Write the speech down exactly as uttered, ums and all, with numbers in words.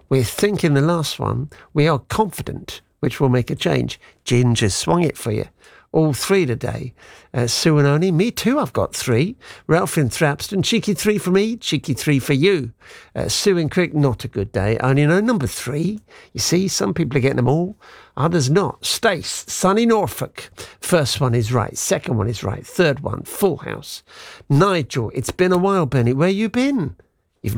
We think in the last one, we are confident, which will make a change. Ginger swung it for you. All three today. Uh, Sue and Oni, me too, I've got three. Ralph in Thrapston, cheeky three for me, cheeky three for you. Uh, Sue in Crick, not a good day. Only no number three. You see, some people are getting them all, others not. Stace, sunny Norfolk. First one is right, second one is right, third one, full house. Nigel, it's been a while, Benny, where you been?